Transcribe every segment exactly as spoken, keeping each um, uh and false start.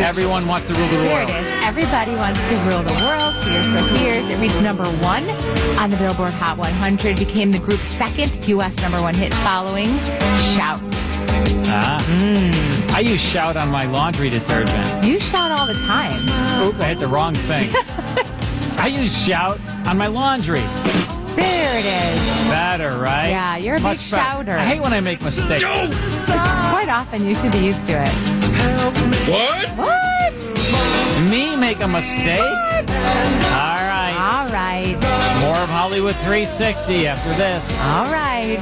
Everyone Wants to Rule the There World. it is. Everybody Wants to Rule the World. Tears for Fears. It reached number one on the Billboard Hot one hundred. Became the group's second U S number one hit following Shout. Ah. Mm. I use Shout on my laundry detergent. You shout all the time. Oop, I hit the wrong thing. I use Shout on my laundry. There it is. Better, right? Yeah, you're a Much big better. shouter. I hate when I make mistakes. Quite often, you should be used to it. What? What? Me make a mistake? All right. All right. More of Hollywood three sixty after this. All right.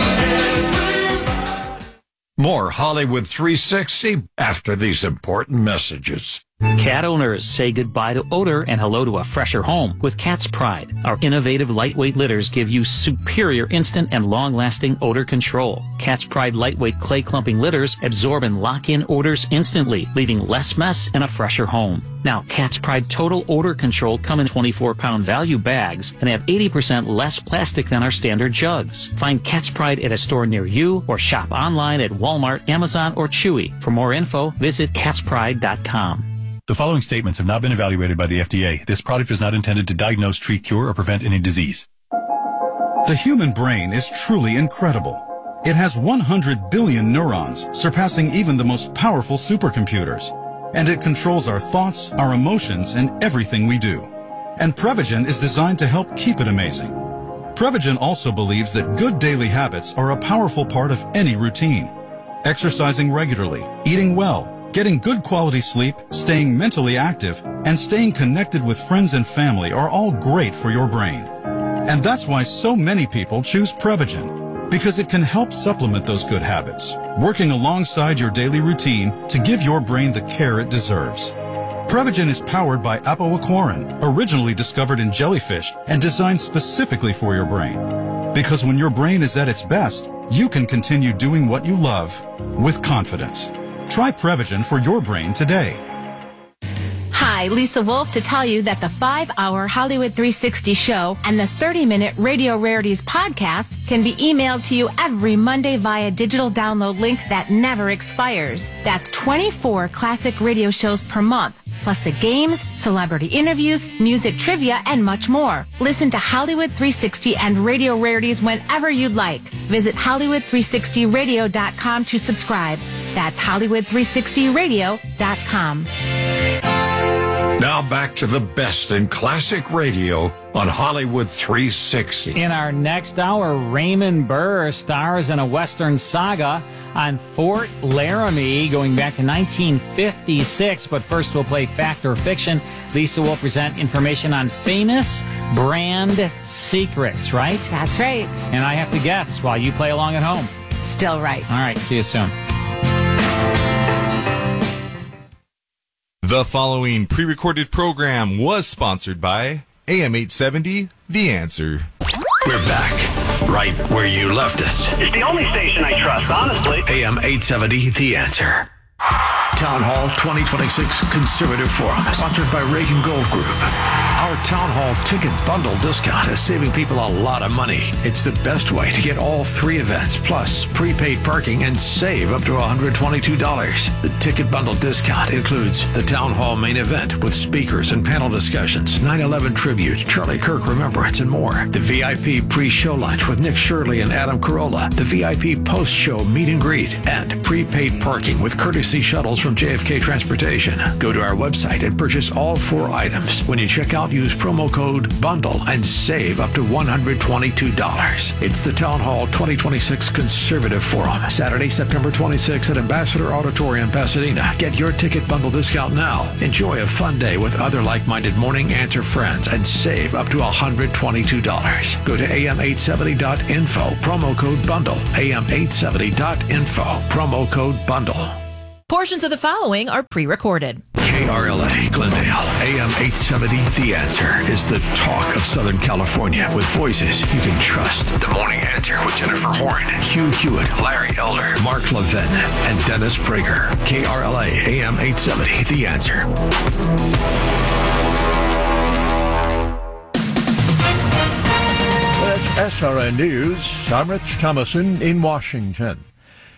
More Hollywood three sixty after these important messages. Cat owners say goodbye to odor and hello to a fresher home with Cat's Pride. Our innovative lightweight litters give you superior instant and long-lasting odor control. Cat's Pride lightweight clay clumping litters absorb and lock in odors instantly, leaving less mess and a fresher home. Now, Cat's Pride Total Odor Control come in twenty-four pound value bags and have eighty percent less plastic than our standard jugs. Find Cat's Pride at a store near you or shop online at Walmart, Amazon, or Chewy. For more info, visit cats pride dot com. The following statements have not been evaluated by the F D A. This product is not intended to diagnose, treat, cure, or prevent any disease. The human brain is truly incredible. It has one hundred billion neurons, surpassing even the most powerful supercomputers. And it controls our thoughts, our emotions, and everything we do. And Prevagen is designed to help keep it amazing. Prevagen also believes that good daily habits are a powerful part of any routine. Exercising regularly, eating well, getting good quality sleep, staying mentally active, and staying connected with friends and family are all great for your brain. And that's why so many people choose Prevagen, because it can help supplement those good habits, working alongside your daily routine to give your brain the care it deserves. Prevagen is powered by apoaquarin, originally discovered in jellyfish and designed specifically for your brain. Because when your brain is at its best, you can continue doing what you love with confidence. Try Prevagen for your brain today. Hi, Lisa Wolf to tell you that the five hour Hollywood three sixty show and the thirty minute Radio Rarities podcast can be emailed to you every Monday via digital download link that never expires. That's twenty-four classic radio shows per month, plus the games, celebrity interviews, music trivia, and much more. Listen to Hollywood three sixty and Radio Rarities whenever you'd like. Visit Hollywood three sixty radio dot com to subscribe. That's Hollywood three sixty radio dot com. Now back to the best in classic radio on Hollywood three sixty. In our next hour, Raymond Burr stars in a Western saga on Fort Laramie going back to nineteen fifty-six. But first we'll play Fact or Fiction. Lisa will present information on famous brand secrets, right? That's right. And I have to guess while you play along at home. Still right. All right, see you soon. The following pre-recorded program was sponsored by A M eight seventy, The Answer. We're back, right where you left us. It's the only station I trust, honestly. A M eight seventy, The Answer. Town Hall twenty twenty-six Conservative Forum, sponsored by Reagan Gold Group. Our Town Hall ticket bundle discount is saving people a lot of money. It's the best way to get all three events, plus prepaid parking, and save up to one hundred twenty-two dollars. The ticket bundle discount includes the Town Hall main event with speakers and panel discussions, nine eleven tribute, Charlie Kirk Remembrance, and more. The V I P pre-show lunch with Nick Shirley and Adam Carolla. The V I P post-show meet and greet, and prepaid parking with courtesy shuttles from J F K Transportation. Go to our website and purchase all four items. When you check out, use promo code BUNDLE and save up to one hundred twenty-two dollars. It's the Town Hall twenty twenty-six Conservative Forum, Saturday, September twenty-sixth at Ambassador Auditorium, Pasadena. Get your ticket bundle discount now. Enjoy a fun day with other like-minded Morning Answer friends and save up to one hundred twenty-two dollars. Go to A M eight seventy dot info, promo code BUNDLE. A M eight seventy dot info, promo code BUNDLE. Portions of the following are pre-recorded. K R L A, Glendale, A M eight seventy, The Answer is the talk of Southern California with voices you can trust. The Morning Answer with Jennifer Horn, Hugh Hewitt, Larry Elder, Mark Levin, and Dennis Prager. K R L A, A M eight seventy, The Answer. That's S R N News. I'm Rich Thomason in Washington.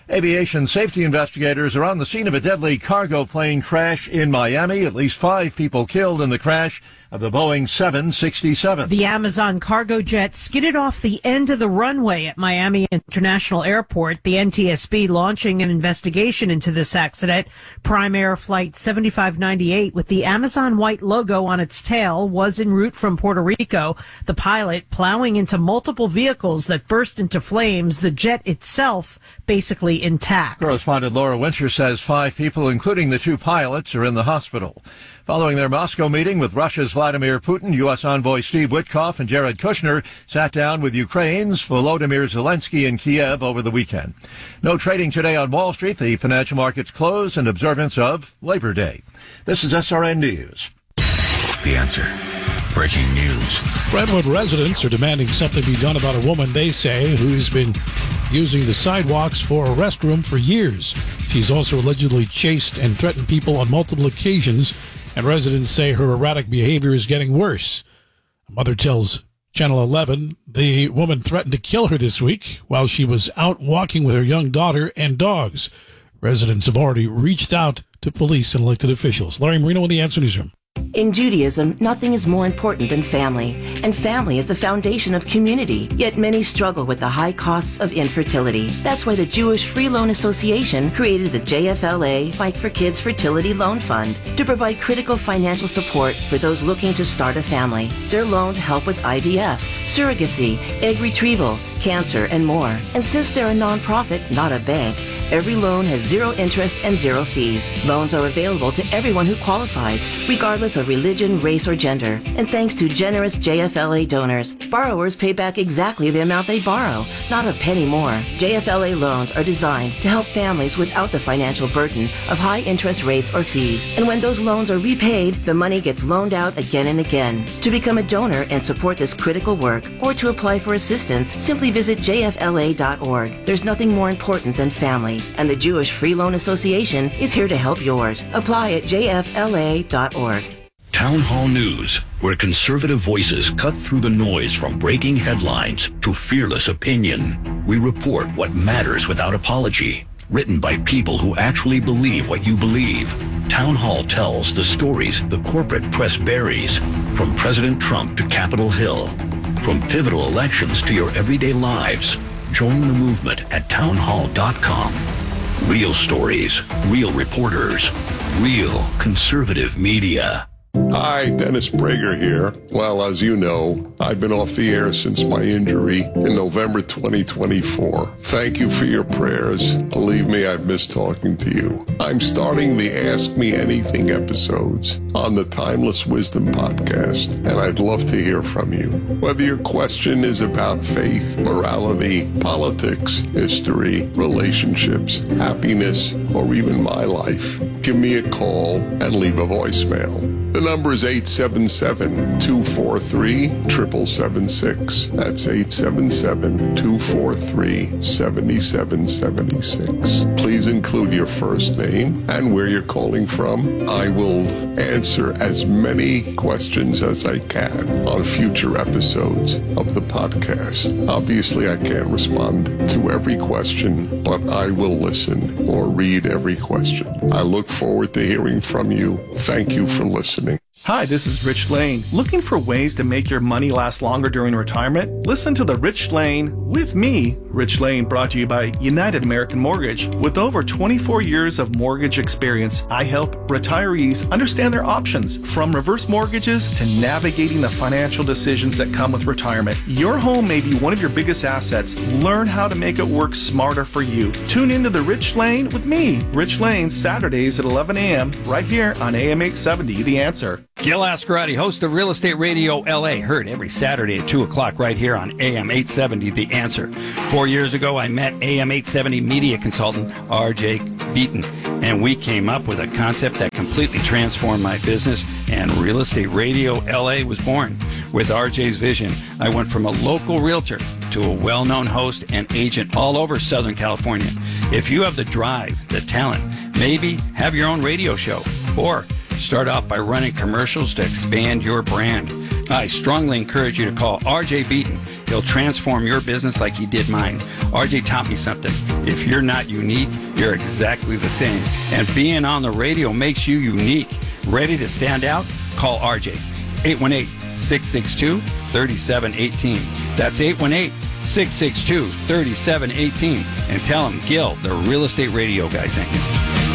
Aviation safety investigators are on the scene of a deadly cargo plane crash in Miami. At least five people killed in the crash of the Boeing seven sixty-seven. The Amazon cargo jet skidded off the end of the runway at Miami International Airport. The N T S B launching an investigation into this accident. Prime Air Flight seventy-five ninety-eight with the Amazon white logo on its tail was en route from Puerto Rico. The pilot plowing into multiple vehicles that burst into flames. The jet itself basically intact. Correspondent Laura Wincher says five people, including the two pilots, are in the hospital. Following their Moscow meeting with Russia's Vladimir Putin, U S envoy Steve Witkoff and Jared Kushner sat down with Ukraine's Volodymyr Zelensky in Kiev over the weekend. No trading today on Wall Street. The financial markets closed in observance of Labor Day. This is S R N News. The Answer. Breaking news. Brentwood residents are demanding something be done about a woman, they say, who's been using the sidewalks for a restroom for years. She's also allegedly chased and threatened people on multiple occasions, and residents say her erratic behavior is getting worse. A mother tells Channel eleven the woman threatened to kill her this week while she was out walking with her young daughter and dogs. Residents have already reached out to police and elected officials. Larry Marino in the Answer Newsroom. In Judaism, nothing is more important than family, and family is the foundation of community, yet many struggle with the high costs of infertility. That's why the Jewish Free Loan Association created the J F L A Fight for Kids Fertility Loan Fund to provide critical financial support for those looking to start a family. Their loans help with I V F, surrogacy, egg retrieval, cancer, and more. And since they're a nonprofit, not a bank, every loan has zero interest and zero fees. Loans are available to everyone who qualifies, regardless of religion, race, or gender. And thanks to generous J F L A donors, borrowers pay back exactly the amount they borrow, not a penny more. J F L A loans are designed to help families without the financial burden of high interest rates or fees. And when those loans are repaid, the money gets loaned out again and again. To become a donor and support this critical work, or to apply for assistance, simply visit J F L A dot org. There's nothing more important than family, and the Jewish Free Loan Association is here to help yours. Apply at J F L A dot org. Town Hall News, where conservative voices cut through the noise from breaking headlines to fearless opinion. We report what matters without apology. Written by people who actually believe what you believe. Town Hall tells the stories the corporate press buries, from President Trump to Capitol Hill, from pivotal elections to your everyday lives. Join the movement at town hall dot com. Real stories, real reporters, real conservative media. Hi, Dennis Prager here. Well, as you know, I've been off the air since my injury in November twenty twenty-four. Thank you for your prayers. Believe me, I've missed talking to you. I'm starting the Ask Me Anything episodes on the Timeless Wisdom podcast, and I'd love to hear from you. Whether your question is about faith, morality, politics, history, relationships, happiness, or even my life, give me a call and leave a voicemail. The number is eight seven seven, two four three, seven seven seven six. That's eight seven seven, two four three, seven seven seven six. Please include your first name and where you're calling from. I will answer as many questions as I can on future episodes of the podcast. Obviously, I can't respond to every question, but I will listen or read every question. I look forward to hearing from you. Thank you for listening. Hi, this is Rich Lane. Looking for ways to make your money last longer during retirement? Listen to The Rich Lane with me, Rich Lane, brought to you by United American Mortgage. With over twenty-four years of mortgage experience, I help retirees understand their options, from reverse mortgages to navigating the financial decisions that come with retirement. Your home may be one of your biggest assets. Learn how to make it work smarter for you. Tune into The Rich Lane with me, Rich Lane, Saturdays at eleven a.m. right here on A M eight seventy, The Answer. Gil Ascarati, host of Real Estate Radio L A, heard every Saturday at two o'clock right here on A M eight seventy, The Answer. Four years ago, I met A M eight seventy media consultant R J Beaton, and we came up with a concept that completely transformed my business, and Real Estate Radio L A was born. With R J's vision, I went from a local realtor to a well-known host and agent all over Southern California. If you have the drive, the talent, maybe have your own radio show, or start off by running commercials to expand your brand, I strongly encourage you to call R J Beaton. He'll transform your business like he did mine. R J taught me something. If you're not unique, you're exactly the same. And being on the radio makes you unique. Ready to stand out? Call R J. eight one eight, six six two, three seven one eight. That's eight one eight, six six two, three seven one eight. And tell him Gil, the real estate radio guy, sent you.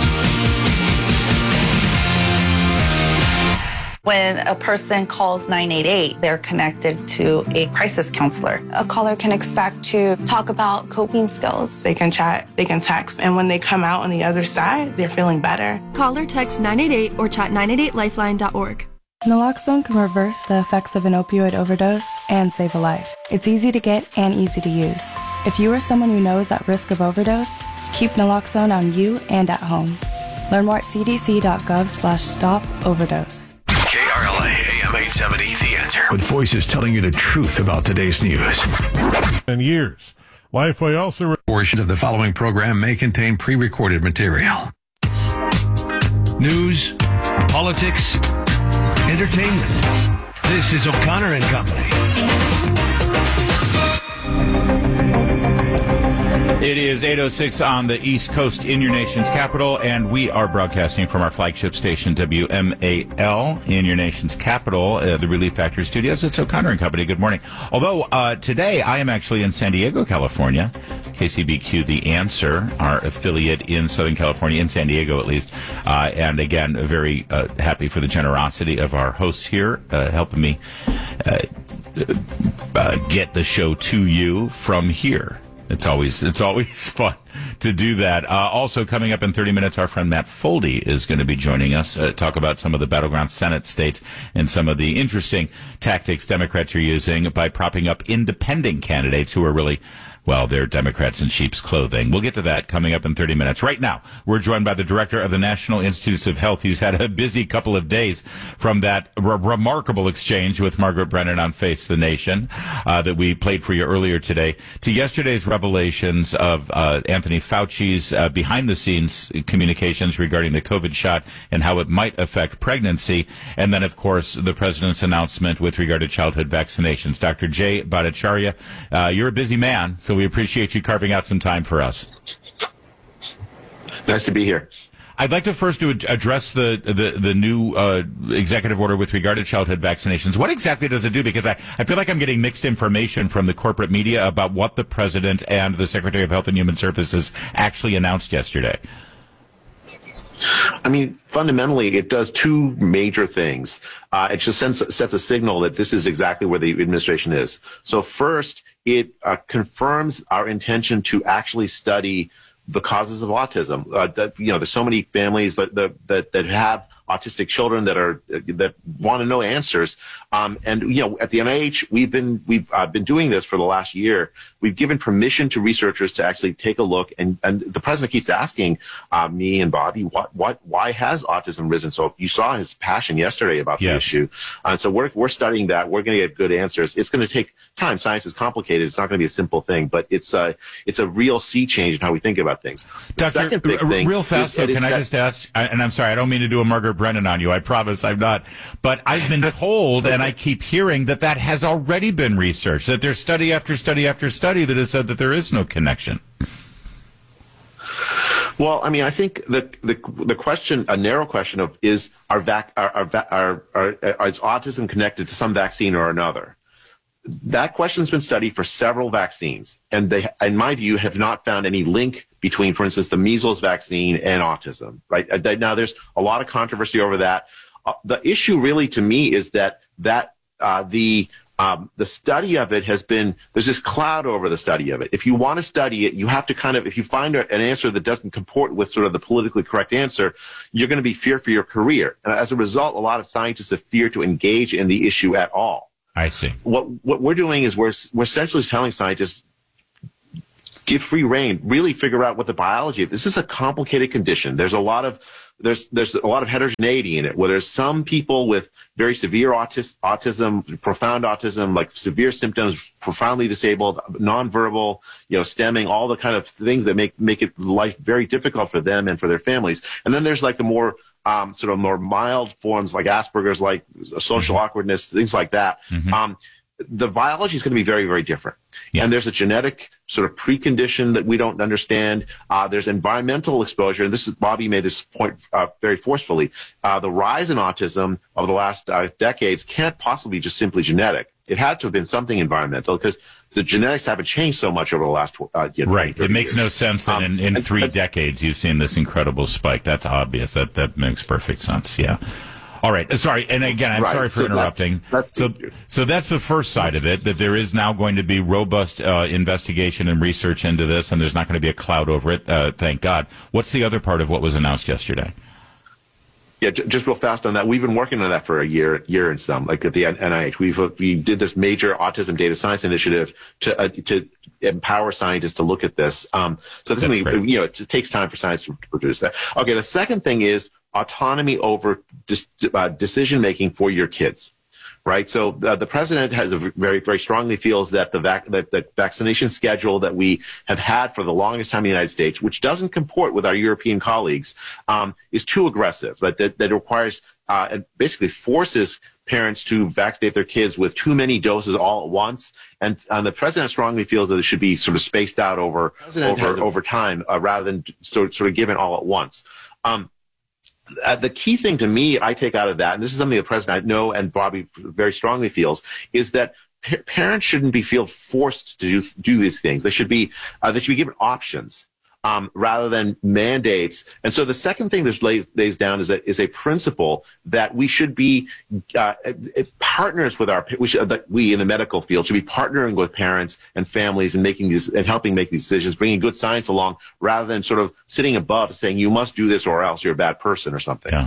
When a person calls nine eight eight, they're connected to a crisis counselor. A caller can expect to talk about coping skills. They can chat, they can text, and when they come out on the other side, they're feeling better. Call or text nine eight eight or chat nine eight eight lifeline dot org. Naloxone can reverse the effects of an opioid overdose and save a life. It's easy to get and easy to use. If you or someone you know is at risk of overdose, keep naloxone on you and at home. Learn more at c d c dot gov slash stop overdose. K R L A A M eight seventy, The Answer. With voices telling you the truth about today's news. And years. Lifeway also... Portions of the following program may contain pre-recorded material. News, politics, entertainment. This is O'Connor and Company. It is eight oh six on the East Coast in your nation's capital, and we are broadcasting from our flagship station, W M A L, in your nation's capital, uh, the Relief Factory Studios. It's O'Connor and Company. Good morning. Although uh, today I am actually in San Diego, California. K C B Q, The Answer, our affiliate in Southern California, in San Diego at least. Uh, and again, very uh, happy for the generosity of our hosts here, uh, helping me uh, uh, get the show to you from here. It's always it's always fun to do that. Uh, also, coming up in thirty minutes, our friend Matt Foldy is going to be joining us, uh, talk about some of the battleground Senate states and some of the interesting tactics Democrats are using by propping up independent candidates who are really, well, they're Democrats in sheep's clothing. We'll get to that coming up in thirty minutes. Right now, we're joined by the director of the National Institutes of Health. He's had a busy couple of days from that re- remarkable exchange with Margaret Brennan on Face the Nation uh, that we played for you earlier today, to yesterday's revelations of uh, Anthony Fauci's uh, behind-the-scenes communications regarding the COVID shot and how it might affect pregnancy, and then, of course, the president's announcement with regard to childhood vaccinations. Doctor Jay Bhattacharya, uh, you're a busy man, so we appreciate you carving out some time for us. Nice to be here. I'd like to first to address the the, the new uh, executive order with regard to childhood vaccinations. What exactly does it do? Because I, I feel like I'm getting mixed information from the corporate media about what the president and the Secretary of Health and Human Services actually announced yesterday. I mean, fundamentally, it does two major things. Uh, it just sends, sets a signal that this is exactly where the administration is. So first, it uh, confirms our intention to actually study the causes of autism. Uh, that, you know, there's so many families that, that, that have autistic children that are that want to know answers. Um, and you know, at the N I H, we've been we've uh, been doing this for the last year. We've given permission to researchers to actually take a look, and, and the president keeps asking uh, me and Bobby, what what why has autism risen? So you saw his passion yesterday about the yes. issue, and so we're we're studying that. We're going to get good answers. It's going to take time. Science is complicated. It's not going to be a simple thing, but it's a it's a real sea change in how we think about things. The Doctor, second big thing real fast is, though, can I that, just ask? And I'm sorry, I don't mean to do a Margaret Brennan on you. I promise I'm not. But I've been told, and I keep hearing, that that has already been researched, that there's study after study after study that has said that there is no connection. Well, I mean, I think the the the question, a narrow question of is our vac, our, our, our, our, our is autism connected to some vaccine or another? That question's been studied for several vaccines, and they, in my view, have not found any link between, for instance, the measles vaccine and autism. Right now, there's a lot of controversy over that. Uh, the issue, really, to me, is that that uh, the um, the study of it has been, there's this cloud over the study of it. If you want to study it, you have to kind of, if you find an answer that doesn't comport with sort of the politically correct answer, you're going to be feared for your career. And as a result, a lot of scientists have feared to engage in the issue at all. I see. What what we're doing is we're we're essentially telling scientists, give free rein, really figure out what the biology of this is. A complicated condition. There's a lot of there's there's a lot of heterogeneity in it, where there's some people with very severe autis, autism, profound autism, like severe symptoms, profoundly disabled, nonverbal, you know, stemming, all the kind of things that make make it life very difficult for them and for their families. And then there's like the more Um, sort of more mild forms like Asperger's, like social mm-hmm. awkwardness, things like that. Mm-hmm. Um, the biology is going to be very, very different. Yeah. And there's a genetic sort of precondition that we don't understand. Uh, there's environmental exposure. And this is, Bobby made this point uh, very forcefully. Uh, the rise in autism over the last uh, decades can't possibly be just simply genetic. It had to have been something environmental because the genetics haven't changed so much over the last uh, you know, right. It makes years. no sense that um, in, in three and, decades you've seen this incredible spike. That's obvious. That that makes perfect sense. Yeah. All right. Sorry. And again, I'm right. sorry for so interrupting. That's, that's so, so that's the first side of it, that there is now going to be robust uh, investigation and research into this, and there's not going to be a cloud over it. Uh, thank God. What's the other part of what was announced yesterday? Yeah, j- just real fast on that. We've been working on that for a year, year and some. Like at the N I H, we've uh, we did this major autism data science initiative to uh, to empower scientists to look at this. Um, so this is, you know, it, it takes time for science to produce that. Okay, the second thing is autonomy over dis- uh, decision making for your kids. Right. So uh, the president has a very, very strongly feels that the, vac- that the vaccination schedule that we have had for the longest time in the United States, which doesn't comport with our European colleagues, um, is too aggressive. That that, that requires uh, and basically forces parents to vaccinate their kids with too many doses all at once. And, and the president strongly feels that it should be sort of spaced out over over, over time uh, rather than sort, sort of given all at once. Um, Uh, the key thing to me I take out of that, and this is something the president I know and Bobby very strongly feels, is that pa- parents shouldn't be feel forced to do, do these things. They should be uh, they should be given options um, rather than mandates. And so the second thing that lays, lays down is a, is a principle that we should be uh, partners with our we should that we in the medical field should be partnering with parents and families and making these and helping make these decisions, bringing good science along rather than sort of sitting above saying you must do this or else you're a bad person or something. Yeah.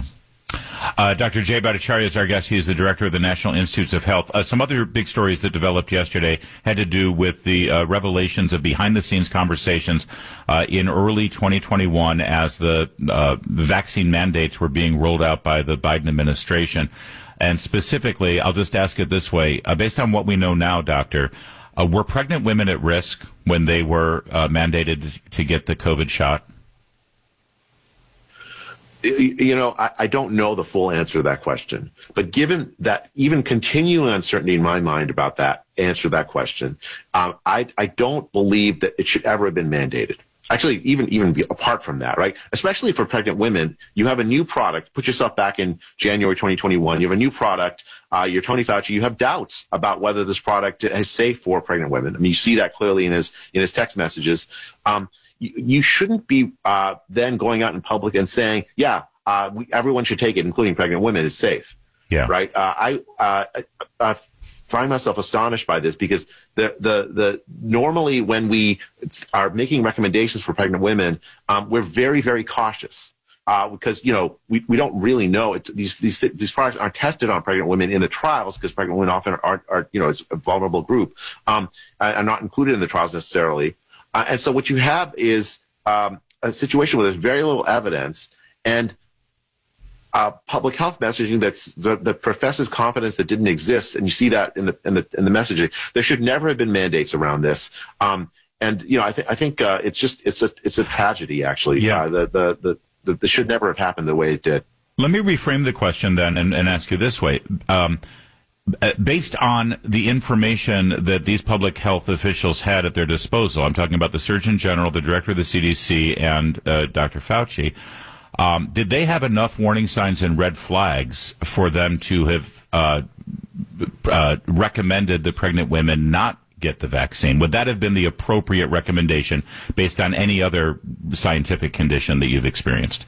Uh, Doctor Jay Bhattacharya is our guest. He is the director of the National Institutes of Health. Uh, some other big stories that developed yesterday had to do with the uh, revelations of behind-the-scenes conversations uh, in early twenty twenty-one as the uh, vaccine mandates were being rolled out by the Biden administration. And specifically, I'll just ask it this way. Uh, based on what we know now, Doctor, uh, were pregnant women at risk when they were uh, mandated to get the COVID shot? You know, I, I don't know the full answer to that question. But given that even continuing uncertainty in my mind about that answer to that question, um, I, I don't believe that it should ever have been mandated. Actually, even even be apart from that, right? Especially for pregnant women, you have a new product. Put yourself back in January twenty twenty-one. You have a new product. Uh, you're Tony Fauci. You have doubts about whether this product is safe for pregnant women. I mean, you see that clearly in his in his text messages. Um, you, you shouldn't be uh, then going out in public and saying, "Yeah, uh, we, everyone should take it, including pregnant women. It's safe." Yeah. Right. Uh, I. Uh, uh, find myself astonished by this because the the the normally when we are making recommendations for pregnant women, um, we're very very cautious uh, because you know we, we don't really know it, these these these products aren't tested on pregnant women in the trials because pregnant women often are, are you know it's a vulnerable group um, are not included in the trials necessarily, uh, and so what you have is um, a situation where there's very little evidence and Uh, public health messaging that's that, that professes confidence that didn't exist, and you see that in the in the in the messaging. There should never have been mandates around this, um, and you know I think I think uh, it's just it's a it's a tragedy actually. Yeah. Uh, the, the the the this should never have happened the way it did. Let me reframe the question then and, and ask you this way. Um, Based on the information that these public health officials had at their disposal, I'm talking about the Surgeon General, the Director of the C D C, and uh, Doctor Fauci. Um, did they have enough warning signs and red flags for them to have uh, uh, recommended the pregnant women not get the vaccine? Would that have been the appropriate recommendation based on any other scientific condition that you've experienced?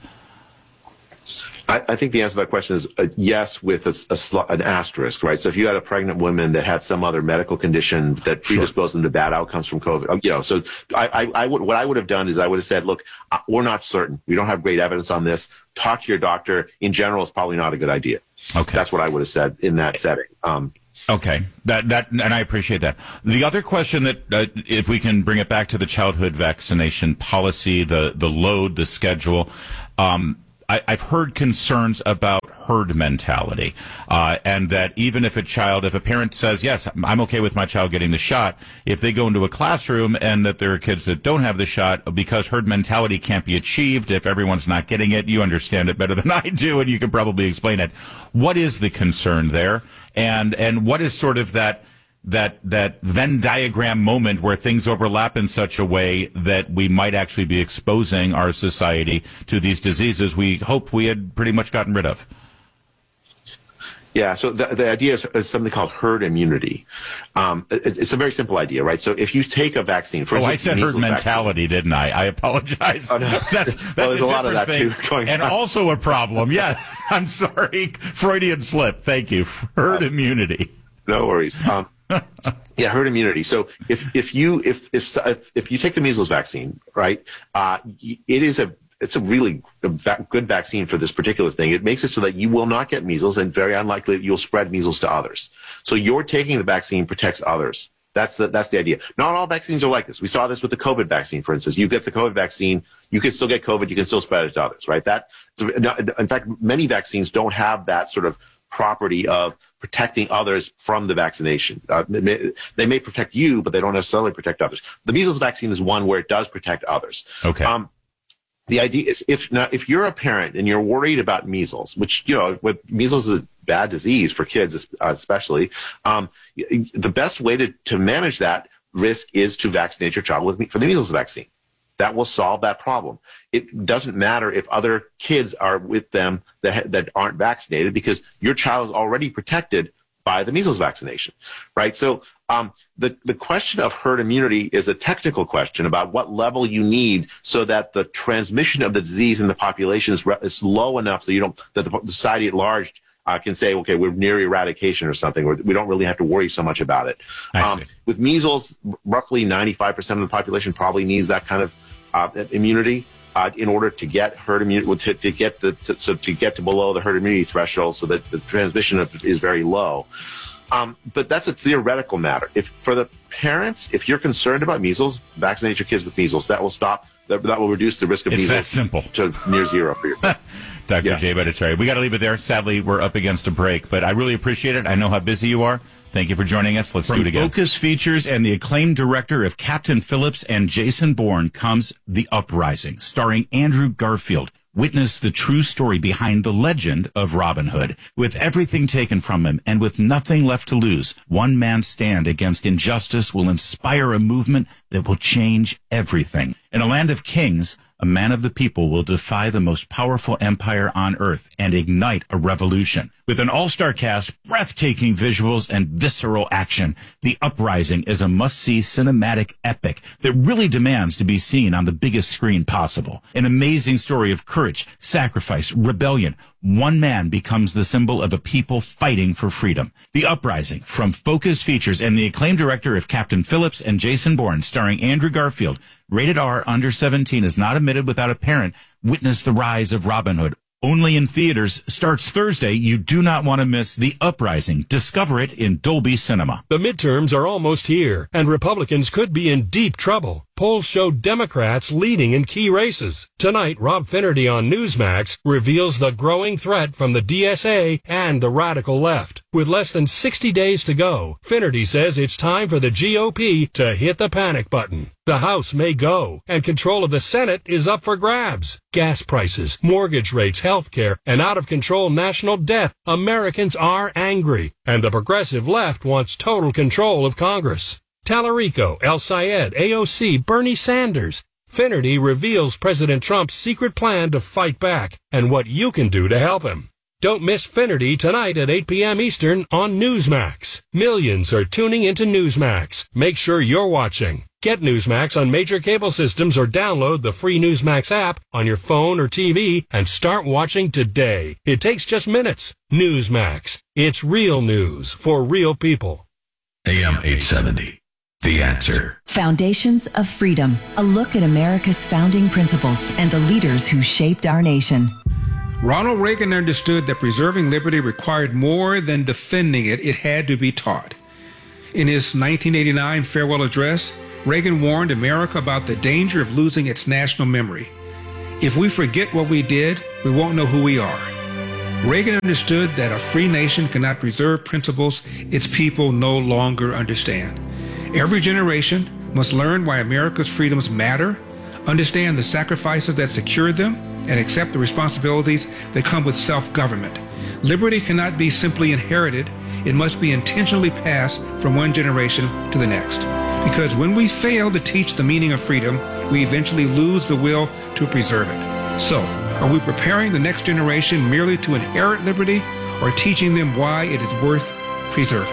I, I think the answer to that question is uh, yes, with a, a sl- an asterisk, right? So if you had a pregnant woman that had some other medical condition that predisposed sure. them to bad outcomes from COVID, you know, so I, I, I would, what I would have done is I would have said, look, uh, we're not certain. We don't have great evidence on this. Talk to your doctor. In general, it's probably not a good idea. Okay. That's what I would have said in that setting. Um, Okay, that that and I appreciate that. The other question that, uh, if we can bring it back to the childhood vaccination policy, the the load, the schedule. Um, I, I've heard concerns about herd mentality, uh, and that even if a child, if a parent says, yes, I'm okay with my child getting the shot, if they go into a classroom and that there are kids that don't have the shot, because herd mentality can't be achieved if everyone's not getting it, you understand it better than I do, and you can probably explain it. What is the concern there? And, and what is sort of that, that that Venn diagram moment where things overlap in such a way that we might actually be exposing our society to these diseases we hoped we had pretty much gotten rid of. Yeah, so the, the idea is, is something called herd immunity. Um, it, it's a very simple idea, right? So if you take a vaccine, for oh, instance, I said herd mentality, vaccine, didn't I? I apologize. Oh, no. That's, that's well, there's a, a lot of that thing, too going and on. also a problem. Yes, I'm sorry, Freudian slip. Thank you. Herd uh, immunity. No worries. Um, yeah, herd immunity. So if if you if if if, if you take the measles vaccine, right? Uh, it is a It's a really good vaccine for this particular thing. It makes it so that you will not get measles, and very unlikely that you'll spread measles to others. So you're taking the vaccine protects others. That's the that's the idea. Not all vaccines are like this. We saw this with the COVID vaccine, for instance. You get the COVID vaccine, you can still get COVID, you can still spread it to others, right? That, in fact, many vaccines don't have that sort of property of protecting others from the vaccination. Uh, may, they may protect you, but they don't necessarily protect others. The measles vaccine is one where it does protect others. Okay. Um, The idea is, if now, if you're a parent and you're worried about measles, which, you know, with measles is a bad disease for kids, especially, um, the best way to, to manage that risk is to vaccinate your child with for the measles vaccine. That will solve that problem. It doesn't matter if other kids are with them that that aren't vaccinated, because your child is already protected by the measles vaccination, right? So um, the, the question of herd immunity is a technical question about what level you need so that the transmission of the disease in the population is, is low enough so you don't, that the society at large uh, can say, okay, we're near eradication or something, or we don't really have to worry so much about it. Um, with measles, roughly ninety-five percent of the population probably needs that kind of uh, immunity. Uh, in order to get herd immunity, to, to get the to, so to get to below the herd immunity threshold, so that the transmission of, is very low. Um, but that's a theoretical matter. If for the parents, if you're concerned about measles, vaccinate your kids with measles. That will stop. That, that will reduce the risk of it's measles that simple. to near zero for your kids. Doctor Yeah. Jay Bhattacharya. We got to leave it there. Sadly, we're up against a break, but I really appreciate it. I know how busy you are. Thank you for joining us. Let's From do it again. Focus Features and the acclaimed director of Captain Phillips and Jason Bourne comes The Uprising, starring Andrew Garfield. Witness the true story behind the legend of Robin Hood. With everything taken from him and with nothing left to lose, one man's stand against injustice will inspire a movement that will change everything. In a land of kings, a man of the people will defy the most powerful empire on earth and ignite a revolution. With an all-star cast, breathtaking visuals, and visceral action, The Uprising is a must-see cinematic epic that really demands to be seen on the biggest screen possible. An amazing story of courage, sacrifice, rebellion. One man becomes the symbol of a people fighting for freedom. The Uprising, from Focus Features and the acclaimed director of Captain Phillips and Jason Bourne, starring Andrew Garfield. Rated R, under seventeen, is not admitted without a parent. Witness the rise of Robin Hood. Only in theaters. Starts Thursday. You do not want to miss The Uprising. Discover it in Dolby Cinema. The midterms are almost here, and Republicans could be in deep trouble. Polls show Democrats leading in key races. Tonight, Rob Finnerty on Newsmax reveals the growing threat from the D S A and the radical left. With less than sixty days to go, Finnerty says it's time for the G O P to hit the panic button. The House may go, and control of the Senate is up for grabs. Gas prices, mortgage rates, health care, and out-of-control national debt. Americans are angry, and the progressive left wants total control of Congress. Tallarico, El Sayed, A O C, Bernie Sanders. Finnerty reveals President Trump's secret plan to fight back and what you can do to help him. Don't miss Finnerty tonight at eight p.m. Eastern on Newsmax. Millions are tuning into Newsmax. Make sure you're watching. Get Newsmax on major cable systems or download the free Newsmax app on your phone or T V and start watching today. It takes just minutes. Newsmax. It's real news for real people. A M eight seventy. The Answer. Foundations of Freedom. A look at America's founding principles and the leaders who shaped our nation. Ronald Reagan understood that preserving liberty required more than defending it. It had to be taught. In his nineteen eighty-nine farewell address, Reagan warned America about the danger of losing its national memory. If we forget what we did, we won't know who we are. Reagan understood that a free nation cannot preserve principles its people no longer understand. Every generation must learn why America's freedoms matter, understand the sacrifices that secured them, and accept the responsibilities that come with self-government. Liberty cannot be simply inherited. It must be intentionally passed from one generation to the next. Because when we fail to teach the meaning of freedom, we eventually lose the will to preserve it. So, are we preparing the next generation merely to inherit liberty, or teaching them why it is worth preserving?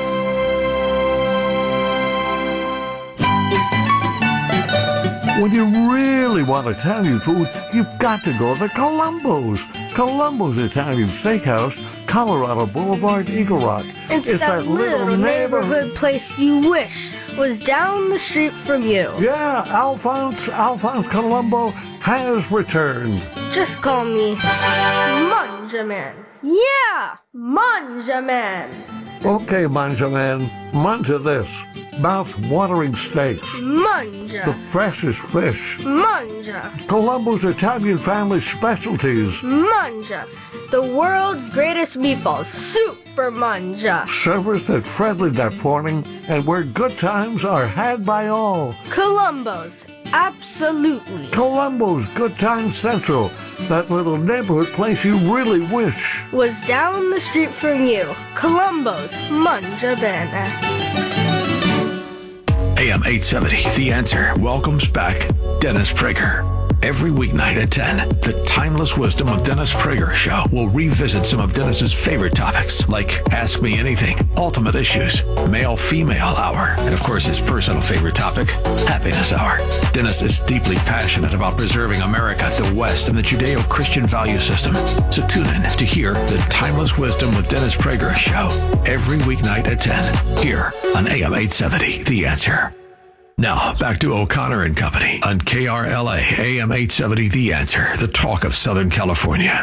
When you really want Italian food, you've got to go to Columbo's. Columbo's Italian Steakhouse, Colorado Boulevard, Eagle Rock. It's, it's that, that little, little neighborhood, neighborhood place you wish was down the street from you. Yeah, Alphonse, Alphonse Columbo has returned. Just call me Manjaman. Yeah, Manjaman. Okay, Manjaman, manja this. Mouth-watering steaks. Manja. The freshest fish. Manja. Columbo's Italian family specialties. Manja. The world's greatest meatballs. Super Manja. Serviced at friendly that morning, and where good times are had by all. Columbo's. Absolutely. Columbo's Good Time Central. That little neighborhood place you really wish was down the street from you. Columbo's. Manja Bene. A M eight seventy, The Answer, welcomes back Dennis Prager. Every weeknight at ten, the Timeless Wisdom of Dennis Prager show will revisit some of Dennis's favorite topics, like Ask Me Anything, Ultimate Issues, Male-Female Hour, and of course his personal favorite topic, Happiness Hour. Dennis is deeply passionate about preserving America, the West, and the Judeo-Christian value system. So tune in to hear the Timeless Wisdom with Dennis Prager show every weeknight at ten, here on A M eight seventy, The Answer. Now, back to O'Connor and Company on K R L A, A M eight seventy, The Answer, the talk of Southern California.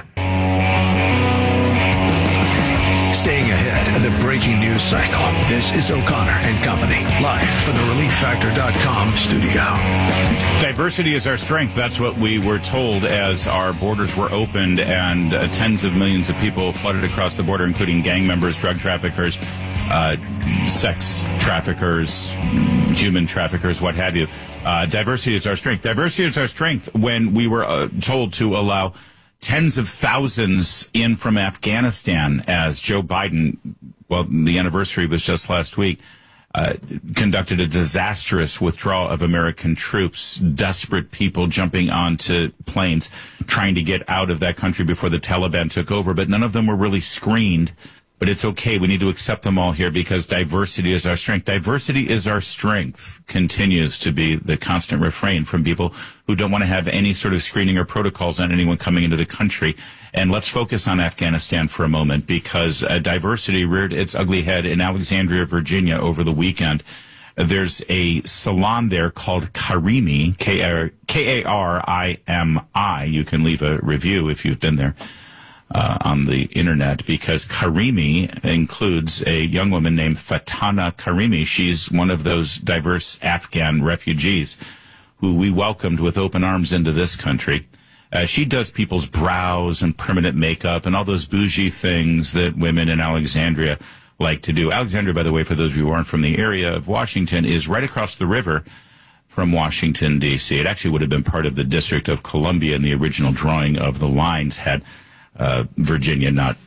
Staying ahead of the breaking news cycle, this is O'Connor and Company, live from the relief factor dot com studio. Diversity is our strength. That's what we were told as our borders were opened and uh, tens of millions of people flooded across the border, including gang members, drug traffickers, Uh, sex traffickers, human traffickers, what have you. Uh, diversity is our strength. Diversity is our strength when we were uh, told to allow tens of thousands in from Afghanistan as Joe Biden, well, the anniversary was just last week, uh, conducted a disastrous withdrawal of American troops, desperate people jumping onto planes, trying to get out of that country before the Taliban took over, but none of them were really screened. But it's okay. We need to accept them all here because diversity is our strength. Diversity is our strength continues to be the constant refrain from people who don't want to have any sort of screening or protocols on anyone coming into the country. And let's focus on Afghanistan for a moment because uh, diversity reared its ugly head in Alexandria, Virginia over the weekend. There's a salon there called Karimi, K A R I M I. You can leave a review if you've been there. Uh, on the internet, because Karimi includes a young woman named Fatana Karimi. She's one of those diverse Afghan refugees who we welcomed with open arms into this country. Uh, she does people's brows and permanent makeup and all those bougie things that women in Alexandria like to do. Alexandria, by the way, for those of you who aren't from the area of Washington, is right across the river from Washington, D C. It actually would have been part of the District of Columbia in the original drawing of the lines had Uh, Virginia not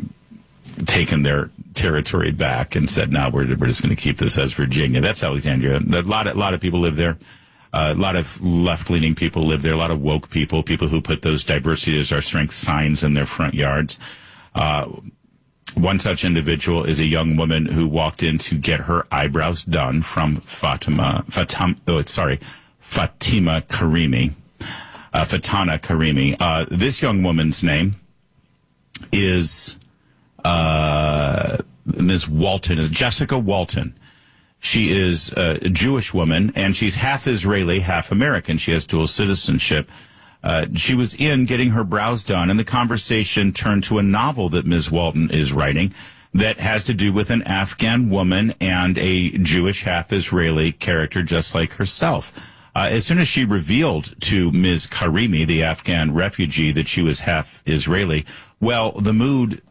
taken their territory back and said, no, we're, we're just going to keep this as Virginia. That's Alexandria. A lot of, a lot of people live there. Uh, a lot of left-leaning people live there. A lot of woke people, people who put those diversity is our strength signs in their front yards. Uh, one such individual is a young woman who walked in to get her eyebrows done from Fatima, Fatima, oh, sorry, Fatima Karimi, uh, Fatana Karimi. Uh, this young woman's name is uh, Miz Walton, is Jessica Walton. She is a Jewish woman, and she's half Israeli, half American. She has dual citizenship. Uh, she was in getting her brows done, and the conversation turned to a novel that Miz Walton is writing that has to do with an Afghan woman and a Jewish, half Israeli character just like herself. Uh, as soon as she revealed to Miz Karimi, the Afghan refugee, that she was half Israeli, well, the mood